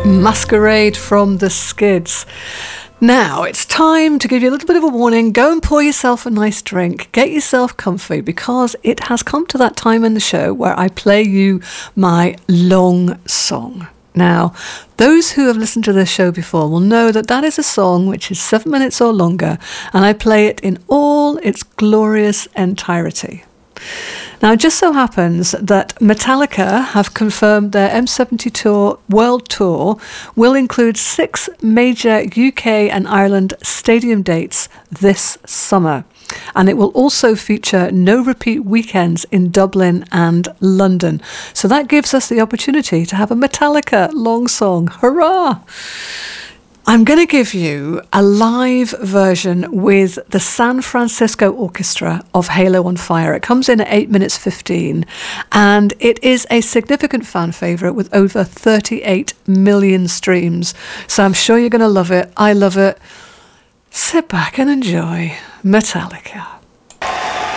Masquerade from the Skids. Now, it's time to give you a little bit of a warning. Go and pour yourself a nice drink. Get yourself comfy, because it has come to that time in the show where I play you my long song. Now, those who have listened to this show before will know that that is a song which is 7 minutes or longer, and I play it in all its glorious entirety. Now, it just so happens that Metallica have confirmed their M72 World Tour will include 6 major UK and Ireland stadium dates this summer. And it will also feature no repeat weekends in Dublin and London. So that gives us the opportunity to have a Metallica long song. Hurrah! I'm going to give you a live version with the San Francisco Orchestra of Halo on Fire. It comes in at 8 minutes 15, and it is a significant fan favourite with over 38 million streams. So I'm sure you're going to love it. I love it. Sit back and enjoy Metallica.